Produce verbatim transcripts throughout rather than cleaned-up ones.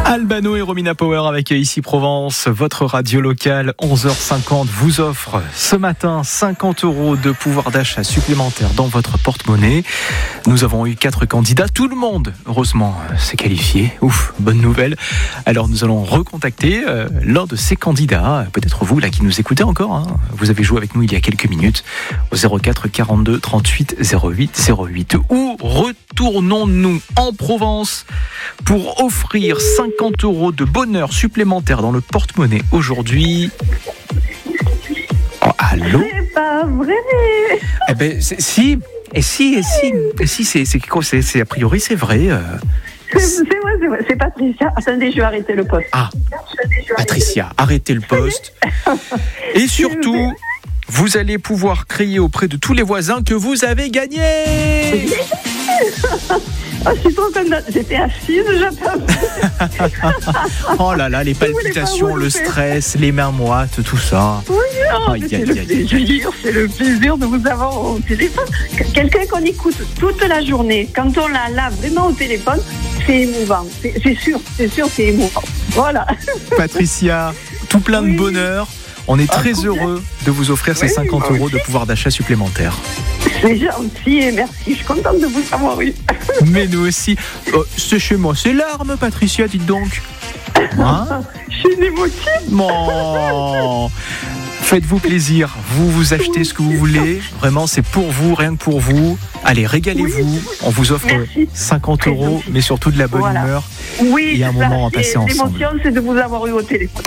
Albano et Romina Power avec Ici Provence, votre radio locale. Onze heures cinquante vous offre ce matin cinquante euros de pouvoir d'achat supplémentaire dans votre porte-monnaie. Nous avons eu quatre candidats, tout le monde heureusement s'est qualifié. Ouf, bonne nouvelle. Alors nous allons recontacter euh, l'un de ces candidats, peut-être vous là qui nous écoutez encore, hein. Vous avez joué avec nous il y a quelques minutes au zéro quatre quarante-deux trente-huit zéro huit zéro huit. Où retournons-nous en Provence pour offrir cinquante euros de bonheur supplémentaire dans le porte-monnaie aujourd'hui. Oh, allô ? C'est pas vrai. Eh ben, c'est, si, et si, et si, et si, c'est, c'est, c'est, c'est, a priori, c'est vrai. Euh... C'est, c'est vrai, c'est vrai, c'est Patricia. Attendez, je vais arrêter le poste. Ah, Patricia, arrêtez le poste. Et surtout, vous allez pouvoir crier auprès de tous les voisins que vous avez gagné. Oh, je suis trop contente. J'étais assise, j'attends. Oh là là, les palpitations, le stress, les mains moites, tout ça. Oui, oh, aïe, c'est, aïe, le aïe, plaisir, c'est le plaisir de vous avoir au téléphone. Quelqu'un qu'on écoute toute la journée, quand on l'a là vraiment au téléphone, c'est émouvant. C'est, c'est sûr, c'est sûr, c'est émouvant. Voilà. Patricia, tout plein de oui. bonheur. On est très ah, heureux de vous offrir ces oui, cinquante euros de pouvoir d'achat supplémentaire. C'est gentil et merci. Je suis contente de vous avoir eu. Mais nous aussi. Oh, c'est chez moi, c'est larmes, Patricia, dites donc. Hein ? Je suis une émotive. Bon. Faites-vous plaisir. Vous vous achetez ce que vous voulez. Vraiment, c'est pour vous, rien que pour vous. Allez, régalez-vous. Oui. On vous offre merci. cinquante euros, mais surtout de la bonne voilà. humeur. Oui, et un moment ça, à passer ensemble. L'émotion, c'est de vous avoir eu au téléphone.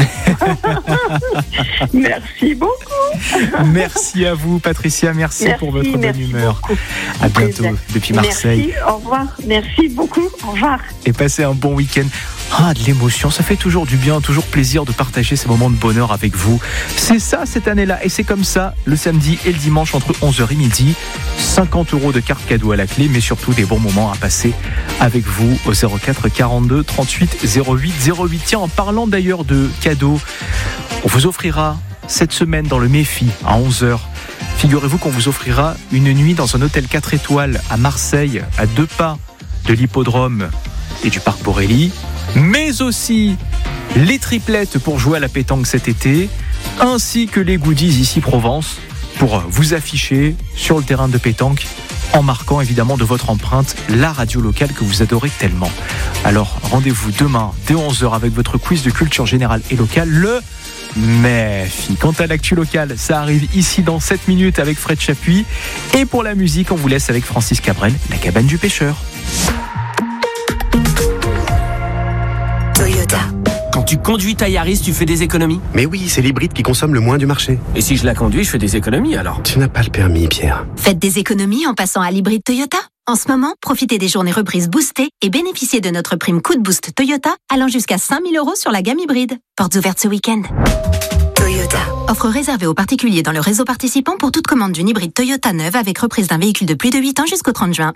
Merci beaucoup. Merci à vous, Patricia. Merci, merci pour votre bonne humeur. Beaucoup. À bientôt depuis Marseille. Merci, au revoir. Merci beaucoup. Au revoir. Et passez un bon week-end. Ah, de l'émotion, ça fait toujours du bien, toujours plaisir de partager ces moments de bonheur avec vous. C'est ça cette année-là, et c'est comme ça le samedi et le dimanche entre onze heures et midi. cinquante euros de carte cadeau à la clé, mais surtout des bons moments à passer avec vous au zéro quatre quarante-deux trente-huit zéro huit zéro huit. Tiens, en parlant d'ailleurs de cadeaux, on vous offrira cette semaine dans le Méfi à onze heures. Figurez-vous qu'on vous offrira une nuit dans un hôtel quatre étoiles à Marseille, à deux pas de l'hippodrome et du parc Borély, mais aussi les triplettes pour jouer à la pétanque cet été, ainsi que les goodies Ici Provence pour vous afficher sur le terrain de pétanque en marquant évidemment de votre empreinte la radio locale que vous adorez tellement. Alors rendez-vous demain dès onze heures avec votre quiz de culture générale et locale, le Méfi. Quant à l'actu locale, ça arrive ici dans sept minutes avec Fred Chapuis. Et pour la musique, on vous laisse avec Francis Cabrel, La cabane du pêcheur. Toyota. Quand tu conduis ta Yaris, tu fais des économies ? Mais oui, c'est l'hybride qui consomme le moins du marché. Et si je la conduis, je fais des économies alors ? Tu n'as pas le permis, Pierre. Faites des économies en passant à l'hybride Toyota. En ce moment, profitez des journées reprises boostées et bénéficiez de notre prime coup de boost Toyota allant jusqu'à cinq mille euros sur la gamme hybride. Portes ouvertes ce week-end. Toyota. Offre réservée aux particuliers dans le réseau participant pour toute commande d'une hybride Toyota neuve avec reprise d'un véhicule de plus de huit ans jusqu'au trente juin.